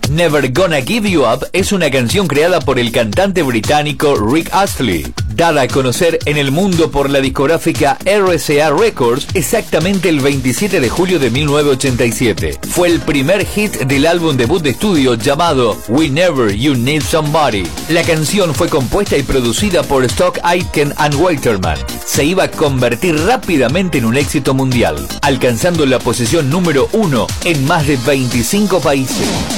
Never Gonna Give You Up es una canción creada por el cantante británico Rick Astley, dada a conocer en el mundo por la discográfica RCA Records exactamente el 27 de julio de 1987. Fue el primer hit del álbum debut de estudio llamado Whenever You Need Somebody. La canción fue compuesta y producida por Stock Aitken and Waterman. Se iba a convertir rápidamente en un éxito mundial, alcanzando la posición número 1 en más de 25 países.